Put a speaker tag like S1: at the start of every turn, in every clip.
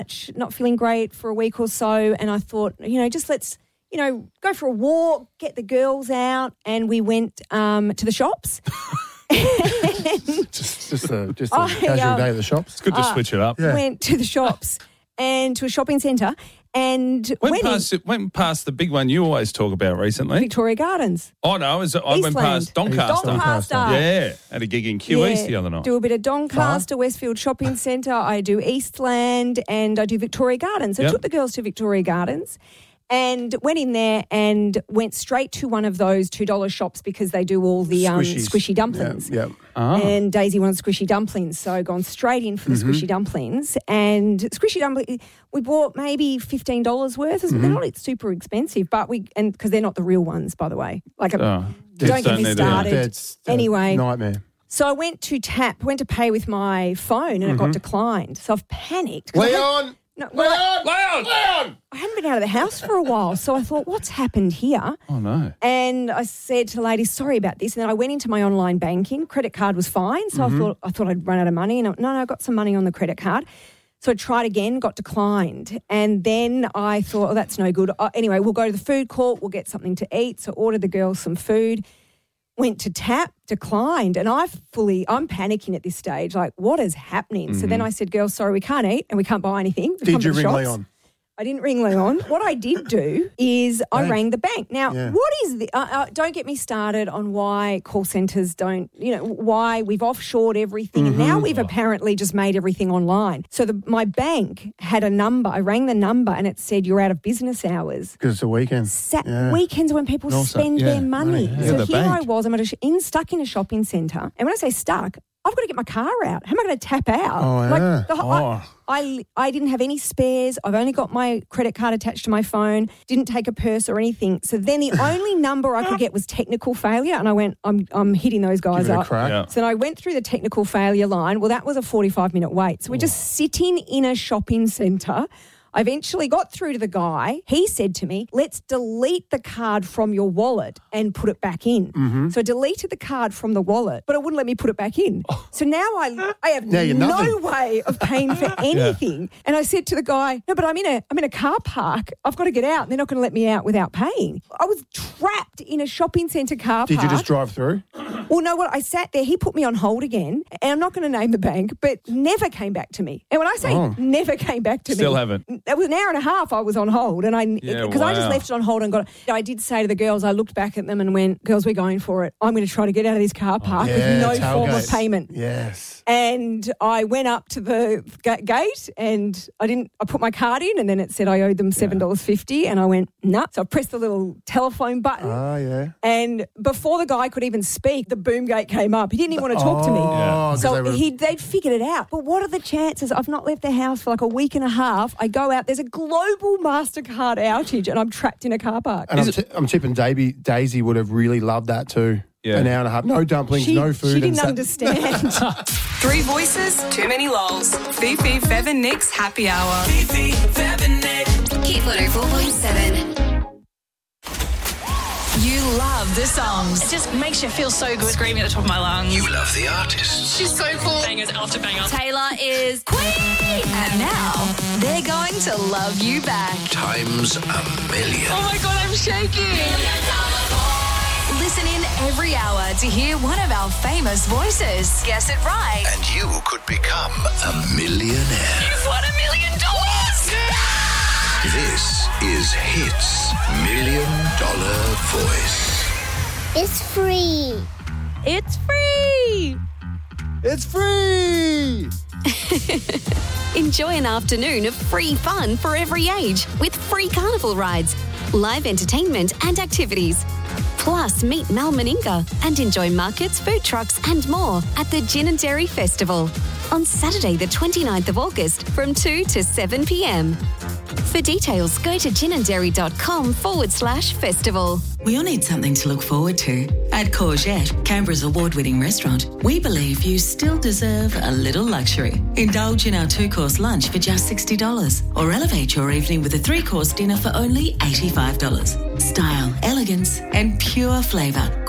S1: not feeling great for a week or so, and I thought, just let's, go for a walk, get the girls out, and we went to the shops.
S2: just a casual day at the shops.
S3: It's good to switch it up.
S2: Yeah.
S1: Went to the shops and to a shopping centre and
S3: went past the big one you always talk about recently.
S1: Victoria Gardens.
S3: Oh, no, I went past Doncaster.
S1: Doncaster.
S3: Yeah, at a gig in Q East the other night.
S1: Do a bit of Doncaster, Westfield Shopping Centre. I do Eastland and I do Victoria Gardens. So I took the girls to Victoria Gardens and went in there and went straight to one of those $2 shops because they do all the squishy dumplings.
S2: Yeah.
S1: And Daisy wanted squishy dumplings, so I'd gone straight in for the squishy dumplings. And squishy dumplings, we bought maybe $15 worth. They're not super expensive, but because they're not the real ones, by the way. Don't get me started. Anyway,
S2: nightmare.
S1: So I went to pay with my phone, and it got declined. So I've panicked.
S2: Leon!
S1: Leon! I hadn't been out of the house for a while, so I thought, what's happened here?
S3: Oh, no.
S1: And I said to the lady, sorry about this. And then I went into my online banking. Credit card was fine, so I thought I'd run out of money. And I got some money on the credit card. So I tried again, got declined. And then I thought, that's no good. Anyway, we'll go to the food court. We'll get something to eat. So ordered the girls some food. Went to tap, declined, and I'm panicking at this stage, like, what is happening? So then I said, girls, sorry, we can't eat and we can't buy anything.
S2: Did you ring Leon?
S1: I didn't ring Leon. What I did do is I rang the bank. Now, what is the... don't get me started on why call centres don't... why we've offshored everything and now we've apparently just made everything online. So my bank had a number. I rang the number and it said, you're out of business hours.
S2: Because it's a weekend.
S1: Weekends when people spend their money.
S2: Money.
S1: So here I was. I'm stuck in a shopping centre. And when I say stuck... I've got to get my car out. How am I going to tap out?
S2: Oh, yeah.
S1: I didn't have any spares. I've only got my credit card attached to my phone. Didn't take a purse or anything. So then the only number I could get was technical failure, and I went, I'm hitting those guys
S2: Give it
S1: up.
S2: a crack. Yeah.
S1: So then I went through the technical failure line. Well, that was a 45-minute wait. So we're just sitting in a shopping centre. I eventually got through to the guy. He said to me, let's delete the card from your wallet and put it back in. So I deleted the card from the wallet, but it wouldn't let me put it back in. So now I have no way of paying for anything. And I said to the guy, no, but I'm in a car park. I've got to get out. They're not going to let me out without paying. I was trapped in a shopping centre car park.
S2: Did you just drive through?
S1: Well, no, I sat there. He put me on hold again, and I'm not going to name the bank, but never came back to me. And when I say never came back to me.
S3: Still haven't.
S1: It was an hour and a half I was on hold, and I just left it on hold and I did say to the girls, I looked back at them and went, girls, we're going for it. I'm going to try to get out of this car park with no form of payment.
S2: Yes.
S1: And I went up to the gate and I put my card in, and then it said I owed them $7.50, and I went, nah. So I pressed the little telephone button.
S2: Oh, yeah.
S1: And before the guy could even speak, the boom gate came up. He didn't even want to talk to me.
S2: Yeah.
S1: So they'd figured it out. But what are the chances? I've not left the house for like a week and a half. I go out, there's a global MasterCard outage, and I'm trapped in a car park.
S2: And I'm tipping Daisy would have really loved that too. Yeah. An hour and a half, no dumplings, no food.
S1: She didn't understand.
S4: 3 voices, too many lols. Fifi, Fev and Nick's happy hour.
S5: Fifi, Fev and Nick.
S6: Hit 104.7.
S4: You love the songs.
S7: It just makes you feel so good screaming at the top of my lungs.
S5: You love the artists.
S7: She's so cool. Bangers after banger.
S4: Taylor is queen. And now they're going to love you back.
S5: Times a million.
S7: Oh my God, I'm shaking.
S4: Listen in every hour to hear one of our famous voices. Guess it right.
S5: And you could become a millionaire.
S7: You've won $1 million.
S5: This is Hits $1 Million Voice.
S8: It's free.
S1: It's free.
S2: It's free.
S6: Enjoy an afternoon of free fun for every age with free carnival rides, live entertainment and activities. Plus, meet Mal Meninga and enjoy markets, food trucks and more at the Gin and Dairy Festival on Saturday the 29th of August from 2 to 7 p.m. For details, go to ginanddairy.com/festival.
S9: We all need something to look forward to. At Courgette, Canberra's award-winning restaurant, we believe you still deserve a little luxury. Indulge in our 2-course lunch for just $60 or elevate your evening with a 3-course dinner for only $85. Style, elegance and pure flavour.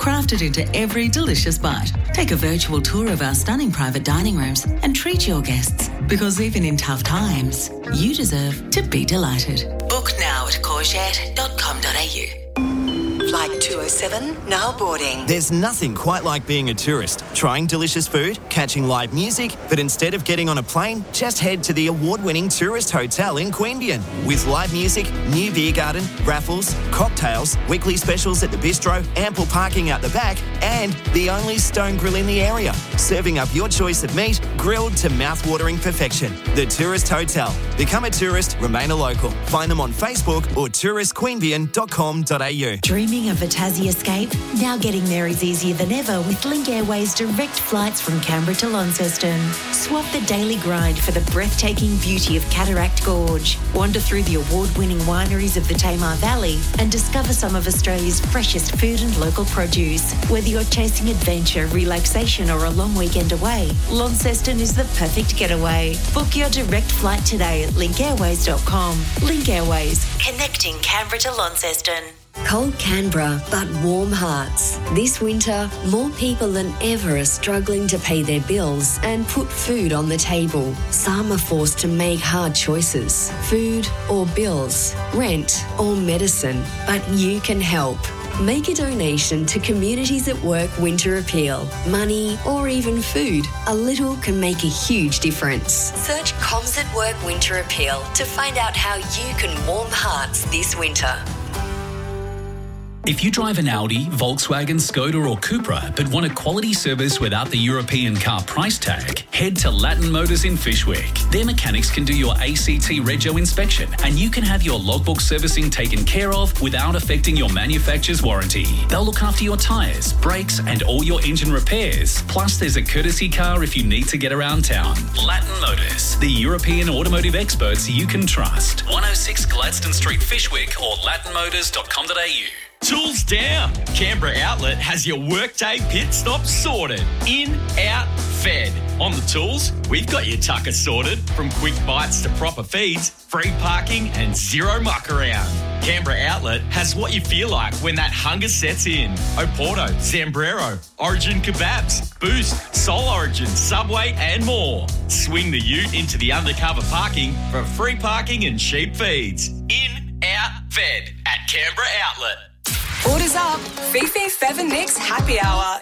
S9: crafted into every delicious bite. Take a virtual tour of our stunning private dining rooms and treat your guests, because even in tough times, you deserve to be delighted. Book now at courgette.com.au.
S10: Flight 207, now boarding.
S11: There's nothing quite like being a tourist, trying delicious food, catching live music, but instead of getting on a plane, just head to the award-winning Tourist Hotel in Queanbeyan. With live music, new beer garden, raffles, cocktails, weekly specials at the bistro, ample parking out the back, and the only stone grill in the area, serving up your choice of meat, grilled to mouth-watering perfection. The Tourist Hotel. Become a tourist, remain a local. Find them on Facebook or touristqueanbeyan.com.au.
S12: Dreaming of a Tassie escape? Now getting there is easier than ever with Link Airways direct flights from Canberra to Launceston. Swap the daily grind for the breathtaking beauty of Cataract Gorge. Wander through the award-winning wineries of the Tamar Valley and discover some of Australia's freshest food and local produce. Whether you're chasing adventure, relaxation or a long weekend away, Launceston is the perfect getaway. Book your direct flight today at linkairways.com. Link Airways, connecting Canberra to Launceston.
S13: Cold Canberra, but warm hearts. This winter, more people than ever are struggling to pay their bills and put food on the table. Some are forced to make hard choices. Food or bills, rent or medicine. But you can help. Make a donation to Communities at Work Winter Appeal. Money or even food. A little can make a huge difference. Search Coms at Work Winter Appeal to find out how you can warm hearts this winter.
S14: If you drive an Audi, Volkswagen, Skoda or Cupra but want a quality service without the European car price tag, head to Latin Motors in Fyshwick. Their mechanics can do your ACT Rego inspection and you can have your logbook servicing taken care of without affecting your manufacturer's warranty. They'll look after your tyres, brakes and all your engine repairs. Plus there's a courtesy car if you need to get around town. Latin Motors, the European automotive experts you can trust. 106 Gladstone Street, Fyshwick or latinmotors.com.au.
S15: Tools down. Canberra Outlet has your workday pit stop sorted. In, out, fed. On the tools, we've got your tucker sorted. From quick bites to proper feeds, free parking and zero muck around. Canberra Outlet has what you feel like when that hunger sets in. Oporto, Zambrero, Origin Kebabs, Boost, Soul Origin, Subway and more. Swing the ute into the undercover parking for free parking and cheap feeds. In, out, fed at Canberra Outlet.
S16: Orders up. Fifi Fev and Nick's Happy Hour